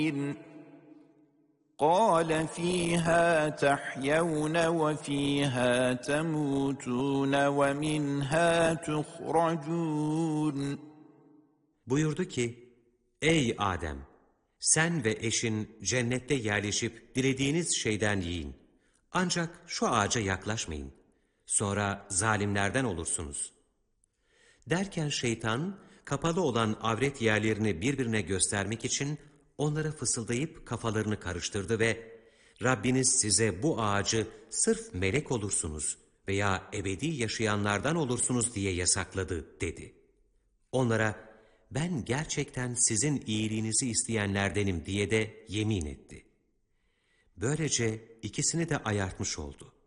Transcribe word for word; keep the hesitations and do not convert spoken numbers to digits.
قَالَ فِيهَا تَحْيَوْنَ وَفِيهَا تَمُوتُونَ وَمِنْهَا تُخْرَجُونَ. Buyurdu ki, ey Adem! Sen ve eşin cennette yerleşip dilediğiniz şeyden yiyin. Ancak şu ağaca yaklaşmayın. Sonra zalimlerden olursunuz. Derken şeytan, kapalı olan avret yerlerini birbirine göstermek için onlara fısıldayıp kafalarını karıştırdı ve Rabbiniz size bu ağacı sırf melek olursunuz veya ebedi yaşayanlardan olursunuz diye yasakladı dedi. Onlara ben gerçekten sizin iyiliğinizi isteyenlerdenim diye de yemin etti. Böylece ikisini de ayartmış oldu.